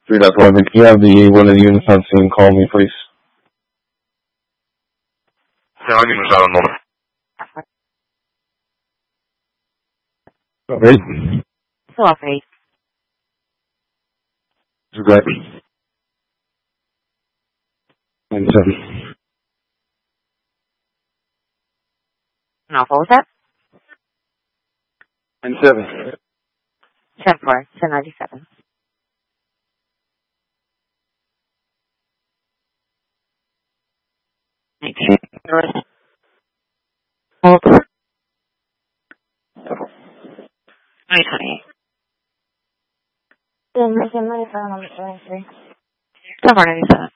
3.11. Can you have one of the units on scene call me, please? Ready? Hello, Faith. Right. 97. No, what was that? 97. 10-4, 1097. Thank you. 2020. 10-497.